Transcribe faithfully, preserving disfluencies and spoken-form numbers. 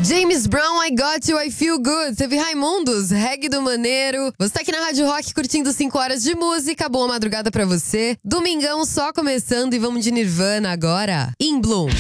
James Brown, I Got You, I Feel Good. Teve Raimundos, reggae do maneiro. Você tá aqui na Rádio Rock curtindo cinco horas de música. Boa madrugada pra você. Domingão só começando e vamos de Nirvana agora. In Bloom.